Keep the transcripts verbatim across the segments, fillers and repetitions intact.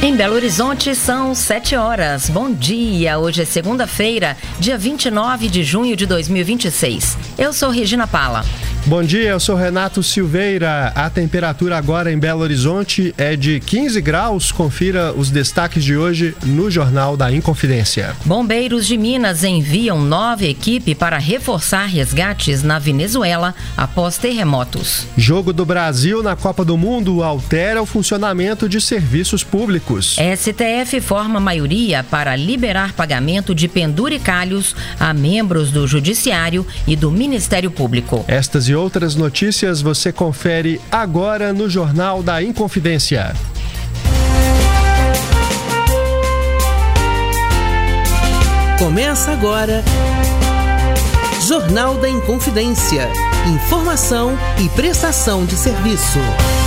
Em Belo Horizonte são sete horas. Bom dia, hoje é segunda-feira, dia vinte e nove de junho de dois mil e vinte e seis. Eu sou Regina Pala. Bom dia, eu sou Renato Silveira. A temperatura agora em Belo Horizonte é de quinze graus. Confira os destaques de hoje no Jornal da Inconfidência. Bombeiros de Minas enviam nova equipe para reforçar resgates na Venezuela após terremotos. Jogo do Brasil na Copa do Mundo altera o funcionamento de serviços públicos. S T F forma maioria para liberar pagamento de penduricalhos a membros do Judiciário e do Ministério Público. Estas e outras notícias você confere agora no Jornal da Inconfidência. Começa agora Jornal da Inconfidência. Informação e prestação de serviço.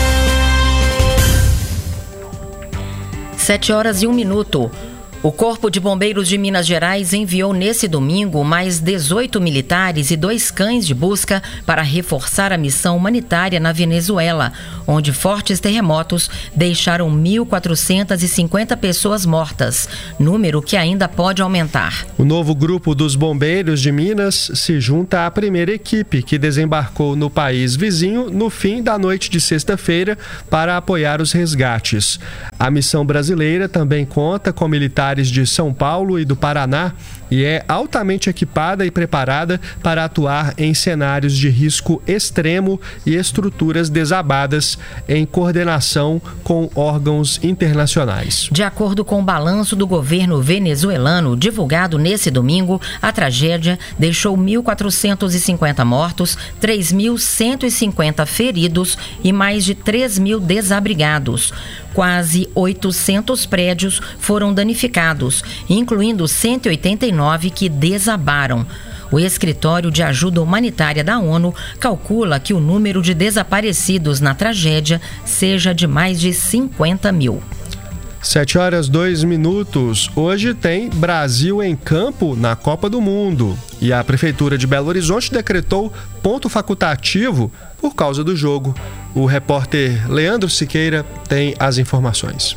Sete horas e um minuto. O Corpo de Bombeiros de Minas Gerais enviou nesse domingo mais dezoito militares e dois cães de busca para reforçar a missão humanitária na Venezuela, onde fortes terremotos deixaram mil quatrocentas e cinquenta pessoas mortas, número que ainda pode aumentar. O novo grupo dos bombeiros de Minas se junta à primeira equipe que desembarcou no país vizinho no fim da noite de sexta-feira para apoiar os resgates. A missão brasileira também conta com militares de São Paulo e do Paraná e é altamente equipada e preparada para atuar em cenários de risco extremo e estruturas desabadas em coordenação com órgãos internacionais. De acordo com o balanço do governo venezuelano divulgado nesse domingo, a tragédia deixou mil quatrocentos e cinquenta mortos, três mil cento e cinquenta feridos e mais de três mil desabrigados. Quase oitocentos prédios foram danificados, incluindo cento e oitenta e nove que desabaram. O Escritório de Ajuda Humanitária da ONU calcula que o número de desaparecidos na tragédia seja de mais de cinquenta mil. Sete horas, dois minutos. Hoje tem Brasil em campo na Copa do Mundo. E a Prefeitura de Belo Horizonte decretou ponto facultativo por causa do jogo. O repórter Leandro Siqueira tem as informações.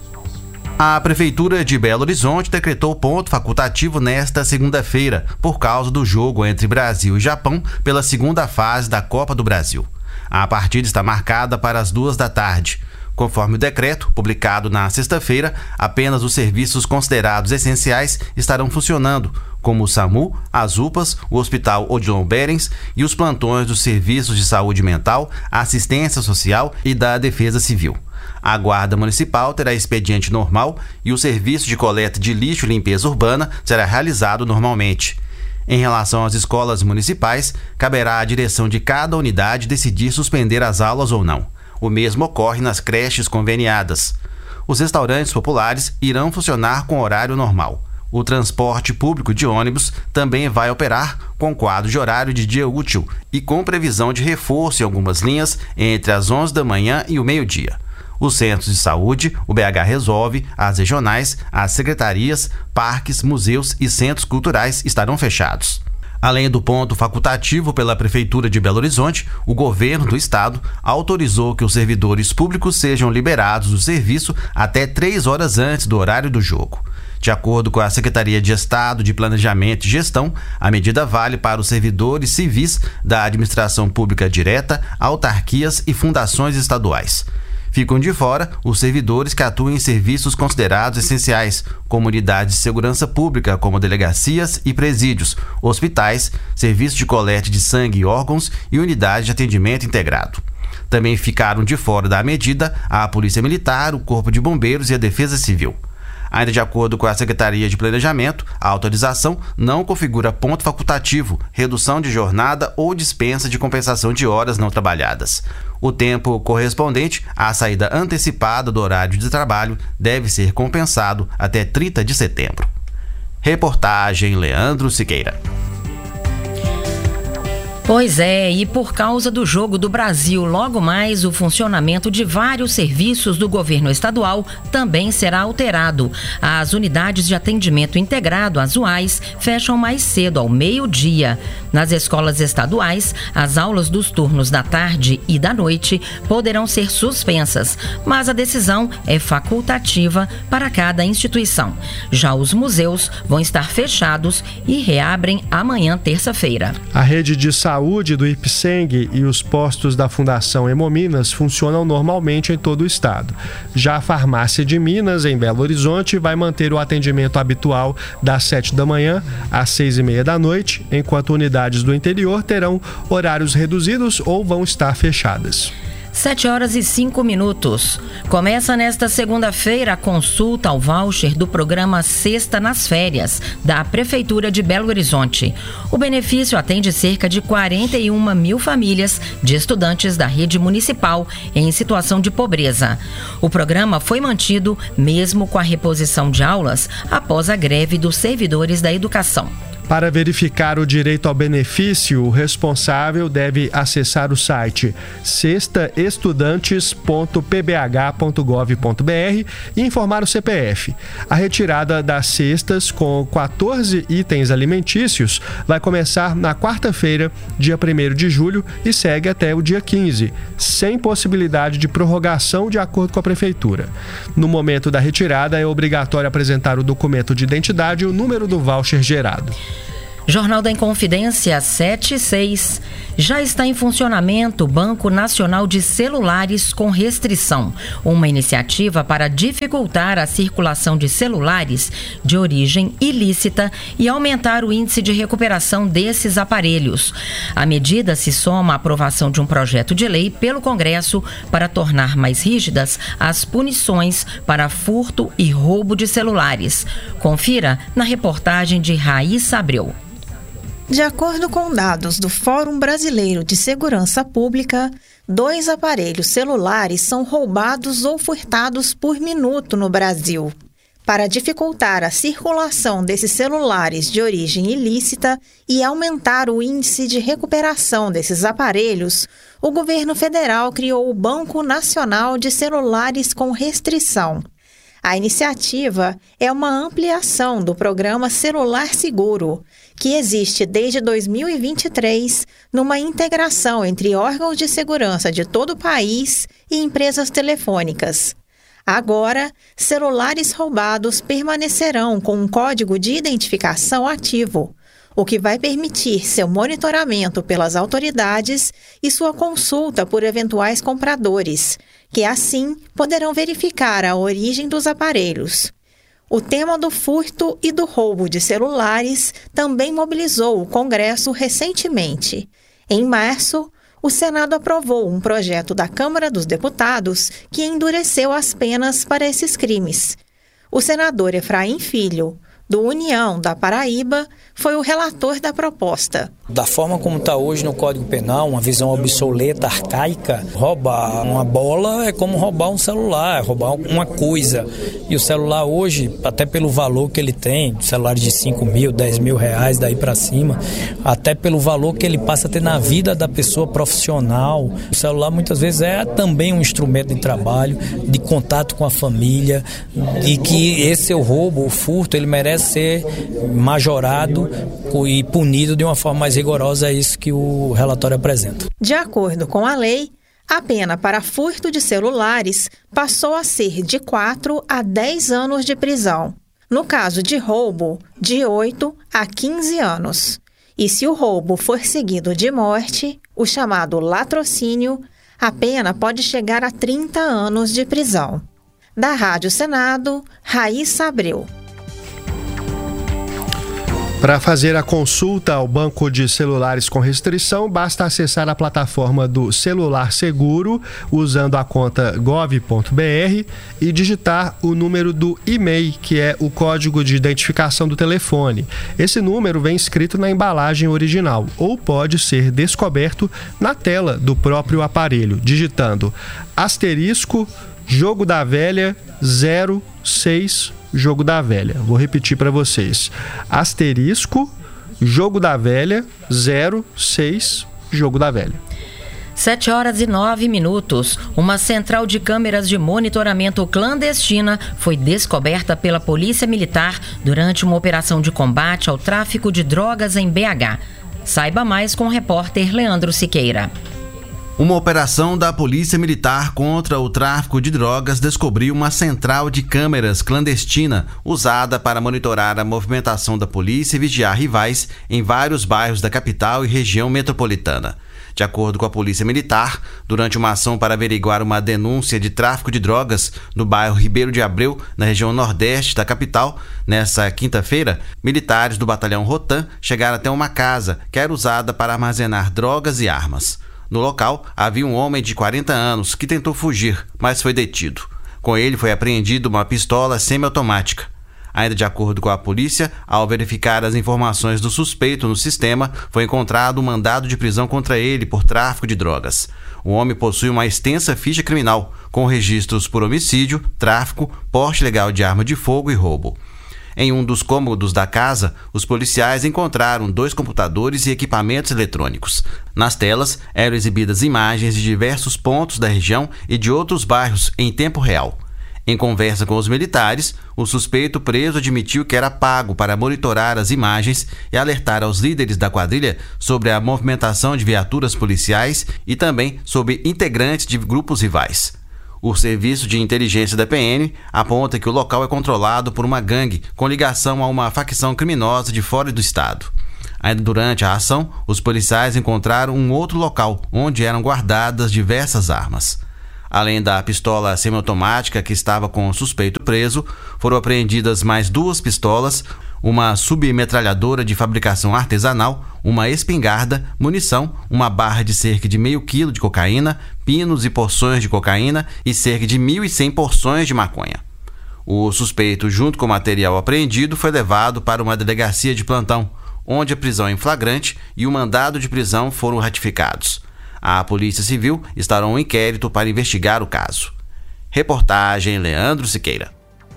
A Prefeitura de Belo Horizonte decretou ponto facultativo nesta segunda-feira, por causa do jogo entre Brasil e Japão pela segunda fase da Copa do Brasil. A partida está marcada para as duas da tarde. Conforme o decreto, publicado na sexta-feira, apenas os serviços considerados essenciais estarão funcionando, como o SAMU, as U P As, o Hospital Odilon Berens e os plantões dos serviços de saúde mental, assistência social e da Defesa Civil. A Guarda Municipal terá expediente normal e o serviço de coleta de lixo e limpeza urbana será realizado normalmente. Em relação às escolas municipais, caberá à direção de cada unidade decidir suspender as aulas ou não. O mesmo ocorre nas creches conveniadas. Os restaurantes populares irão funcionar com horário normal. O transporte público de ônibus também vai operar com quadro de horário de dia útil e com previsão de reforço em algumas linhas entre as onze da manhã e o meio-dia. Os centros de saúde, o B H Resolve, as regionais, as secretarias, parques, museus e centros culturais estarão fechados. Além do ponto facultativo pela Prefeitura de Belo Horizonte, o governo do estado autorizou que os servidores públicos sejam liberados do serviço até três horas antes do horário do jogo. De acordo com a Secretaria de Estado de Planejamento e Gestão, a medida vale para os servidores civis da administração pública direta, autarquias e fundações estaduais. Ficam de fora os servidores que atuam em serviços considerados essenciais, como unidades de segurança pública, como delegacias e presídios, hospitais, serviços de coleta de sangue e órgãos e unidades de atendimento integrado. Também ficaram de fora da medida a Polícia Militar, o Corpo de Bombeiros e a Defesa Civil. Ainda de acordo com a Secretaria de Planejamento, a autorização não configura ponto facultativo, redução de jornada ou dispensa de compensação de horas não trabalhadas. O tempo correspondente à saída antecipada do horário de trabalho deve ser compensado até trinta de setembro. Reportagem Leandro Siqueira. Pois é, e por causa do Jogo do Brasil, logo mais o funcionamento de vários serviços do governo estadual também será alterado. As unidades de atendimento integrado, as U A Is, fecham mais cedo, ao meio-dia. Nas escolas estaduais, as aulas dos turnos da tarde e da noite poderão ser suspensas, mas a decisão é facultativa para cada instituição. Já os museus vão estar fechados e reabrem amanhã, terça-feira. A rede de saúde Saúde do Ipseng e os postos da Fundação Hemominas funcionam normalmente em todo o estado. Já a farmácia de Minas, em Belo Horizonte, vai manter o atendimento habitual das sete da manhã às seis e meia da noite, enquanto unidades do interior terão horários reduzidos ou vão estar fechadas. Sete horas e cinco minutos. Começa nesta segunda-feira a consulta ao voucher do programa Sexta nas Férias, da Prefeitura de Belo Horizonte. O benefício atende cerca de quarenta e uma mil famílias de estudantes da rede municipal em situação de pobreza. O programa foi mantido mesmo com a reposição de aulas após a greve dos servidores da educação. Para verificar o direito ao benefício, o responsável deve acessar o site sexta estudantes ponto p b h ponto gov ponto b r e informar o C P F. A retirada das cestas com quatorze itens alimentícios vai começar na quarta-feira, dia primeiro de julho, e segue até o dia quinze, sem possibilidade de prorrogação de acordo com a Prefeitura. No momento da retirada, é obrigatório apresentar o documento de identidade e o número do voucher gerado. Jornal da Inconfidência sete e seis. Já está em funcionamento o Banco Nacional de Celulares com Restrição, uma iniciativa para dificultar a circulação de celulares de origem ilícita e aumentar o índice de recuperação desses aparelhos. A medida se soma à aprovação de um projeto de lei pelo Congresso para tornar mais rígidas as punições para furto e roubo de celulares. Confira na reportagem de Raíssa Abreu. De acordo com dados do Fórum Brasileiro de Segurança Pública, dois aparelhos celulares são roubados ou furtados por minuto no Brasil. Para dificultar a circulação desses celulares de origem ilícita e aumentar o índice de recuperação desses aparelhos, o governo federal criou o Banco Nacional de Celulares com Restrição. A iniciativa é uma ampliação do programa Celular Seguro, que existe desde dois mil e vinte e três numa integração entre órgãos de segurança de todo o país e empresas telefônicas. Agora, celulares roubados permanecerão com um código de identificação ativo, o que vai permitir seu monitoramento pelas autoridades e sua consulta por eventuais compradores, que assim poderão verificar a origem dos aparelhos. O tema do furto e do roubo de celulares também mobilizou o Congresso recentemente. Em março, o Senado aprovou um projeto da Câmara dos Deputados que endureceu as penas para esses crimes. O senador Efraim Filho, do União da Paraíba, foi o relator da proposta. Da forma como está hoje no Código Penal, uma visão obsoleta, arcaica, roubar uma bola é como roubar um celular, roubar uma coisa. E o celular hoje, até pelo valor que ele tem, celulares de cinco mil, dez mil reais, daí para cima, até pelo valor que ele passa a ter na vida da pessoa profissional, o celular muitas vezes é também um instrumento de trabalho, de contato com a família, e que esse seu roubo, o furto, ele merece ser majorado e punido de uma forma mais rigorosa. É isso que o relatório apresenta. De acordo com a lei, a pena para furto de celulares passou a ser de quatro a dez anos de prisão. No caso de roubo, de oito a quinze anos. E se o roubo for seguido de morte, o chamado latrocínio, a pena pode chegar a trinta anos de prisão. Da Rádio Senado, Raíssa Abreu. Para fazer a consulta ao banco de celulares com restrição, basta acessar a plataforma do Celular Seguro usando a conta gov ponto b r e digitar o número do I M E I, que é o código de identificação do telefone. Esse número vem escrito na embalagem original ou pode ser descoberto na tela do próprio aparelho, digitando asterisco Jogo da Velha zero seis Jogo da Velha. Vou repetir para vocês. Asterisco Jogo da Velha zero seis Jogo da Velha. Sete horas e nove minutos. Uma central de câmeras de monitoramento clandestina foi descoberta pela Polícia Militar durante uma operação de combate ao tráfico de drogas em B H. Saiba mais com o repórter Leandro Siqueira. Uma operação da Polícia Militar contra o tráfico de drogas descobriu uma central de câmeras clandestina usada para monitorar a movimentação da polícia e vigiar rivais em vários bairros da capital e região metropolitana. De acordo com a Polícia Militar, durante uma ação para averiguar uma denúncia de tráfico de drogas no bairro Ribeiro de Abreu, na região nordeste da capital, nessa quinta-feira, militares do Batalhão Rotan chegaram até uma casa que era usada para armazenar drogas e armas. No local, havia um homem de quarenta anos que tentou fugir, mas foi detido. Com ele foi apreendida uma pistola semiautomática. Ainda de acordo com a polícia, ao verificar as informações do suspeito no sistema, foi encontrado um mandado de prisão contra ele por tráfico de drogas. O homem possui uma extensa ficha criminal, com registros por homicídio, tráfico, porte ilegal de arma de fogo e roubo. Em um dos cômodos da casa, os policiais encontraram dois computadores e equipamentos eletrônicos. Nas telas, eram exibidas imagens de diversos pontos da região e de outros bairros em tempo real. Em conversa com os militares, o suspeito preso admitiu que era pago para monitorar as imagens e alertar aos líderes da quadrilha sobre a movimentação de viaturas policiais e também sobre integrantes de grupos rivais. O Serviço de Inteligência da P M aponta que o local é controlado por uma gangue com ligação a uma facção criminosa de fora do estado. Ainda durante a ação, os policiais encontraram um outro local onde eram guardadas diversas armas. Além da pistola semiautomática que estava com o suspeito preso, foram apreendidas mais duas pistolas, uma submetralhadora de fabricação artesanal, uma espingarda, munição, uma barra de cerca de meio quilo de cocaína, pinos e porções de cocaína e cerca de mil e cem porções de maconha. O suspeito, junto com o material apreendido, foi levado para uma delegacia de plantão, onde a prisão em flagrante e o mandado de prisão foram ratificados. A Polícia Civil estará um inquérito para investigar o caso. Reportagem Leandro Siqueira.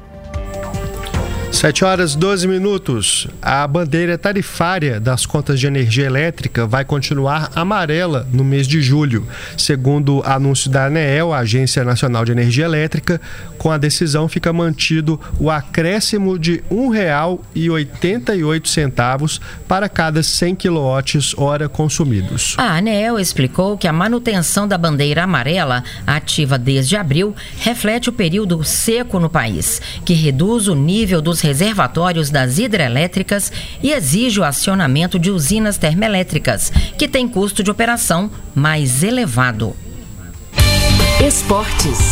sete horas e doze minutos. A bandeira tarifária das contas de energia elétrica vai continuar amarela no mês de julho. Segundo anúncio da ANEEL, a Agência Nacional de Energia Elétrica, com a decisão fica mantido o acréscimo de um real e oitenta e oito centavos para cada cem quilowatts-hora consumidos. A ANEEL explicou que a manutenção da bandeira amarela, ativa desde abril, reflete o período seco no país, que reduz o nível dos reservatórios das hidrelétricas e exige o acionamento de usinas termoelétricas, que têm custo de operação mais elevado. Esportes.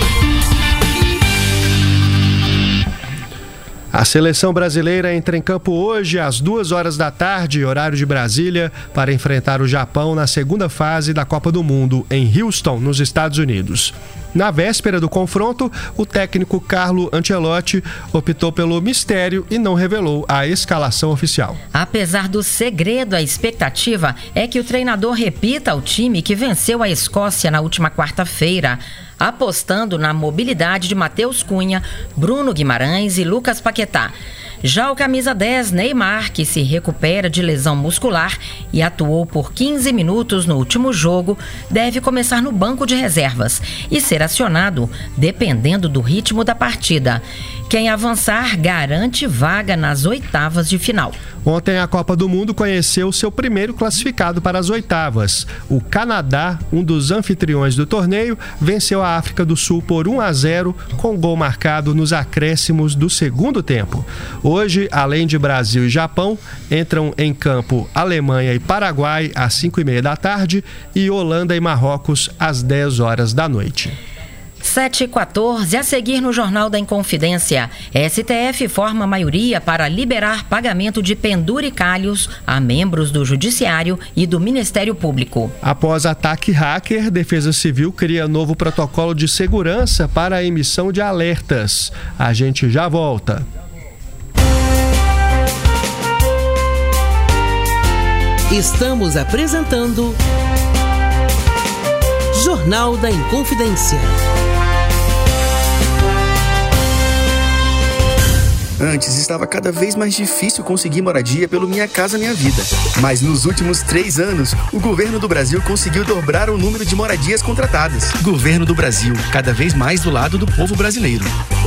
A seleção brasileira entra em campo hoje às duas horas da tarde, horário de Brasília, para enfrentar o Japão na segunda fase da Copa do Mundo em Houston, nos Estados Unidos. Na véspera do confronto, o técnico Carlo Ancelotti optou pelo mistério e não revelou a escalação oficial. Apesar do segredo, a expectativa é que o treinador repita o time que venceu a Escócia na última quarta-feira, apostando na mobilidade de Matheus Cunha, Bruno Guimarães e Lucas Paquetá. Já o camisa dez, Neymar, que se recupera de lesão muscular e atuou por quinze minutos no último jogo, deve começar no banco de reservas e ser acionado dependendo do ritmo da partida. Quem avançar garante vaga nas oitavas de final. Ontem a Copa do Mundo conheceu seu primeiro classificado para as oitavas. O Canadá, um dos anfitriões do torneio, venceu a África do Sul por um a zero, com gol marcado nos acréscimos do segundo tempo. Hoje, além de Brasil e Japão, entram em campo Alemanha e Paraguai às cinco e meia da tarde e Holanda e Marrocos às dez horas da noite. sete e quatorze, a seguir no Jornal da Inconfidência. S T F forma maioria para liberar pagamento de penduricalhos a membros do Judiciário e do Ministério Público. Após ataque hacker, Defesa Civil cria novo protocolo de segurança para a emissão de alertas. A gente já volta. Estamos apresentando Jornal da Inconfidência. Antes estava cada vez mais difícil conseguir moradia pelo Minha Casa Minha Vida. Mas nos últimos três anos, o governo do Brasil conseguiu dobrar o número de moradias contratadas. Governo do Brasil, cada vez mais do lado do povo brasileiro.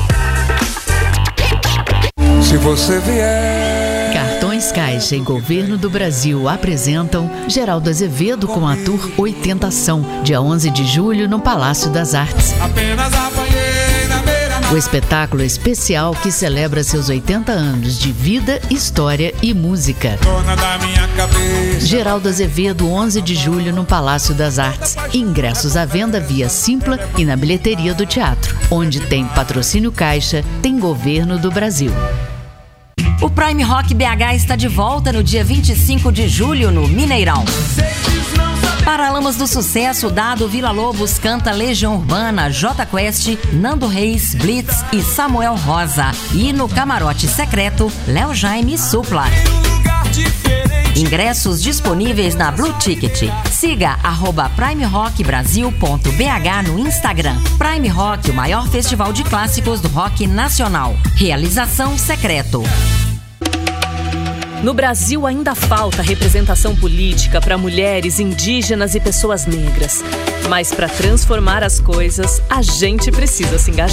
Se você vier... Cartões Caixa e Governo do Brasil apresentam Geraldo Azevedo com a Tour Oitentação, dia onze de julho no Palácio das Artes. Apenas apanhei na beira. O espetáculo especial que celebra seus oitenta anos de vida, história e música. Dona da minha cabeça. Geraldo Azevedo, onze de julho no Palácio das Artes. Ingressos à venda via Simpla e na bilheteria do teatro. Onde tem patrocínio Caixa, tem Governo do Brasil. O Prime Rock B H está de volta no dia vinte e cinco de julho no Mineirão. Paralamas do Sucesso, Dado Vila Lobos canta Legião Urbana, J Quest, Nando Reis, Blitz e Samuel Rosa. E no Camarote Secreto, Léo Jaime e Supla. Ingressos disponíveis na Blue Ticket. Siga arroba primerockbrasil ponto b h no Instagram. Prime Rock, o maior festival de clássicos do rock nacional. Realização Secreto. No Brasil ainda falta representação política para mulheres, indígenas e pessoas negras. Mas para transformar as coisas, a gente precisa se engajar.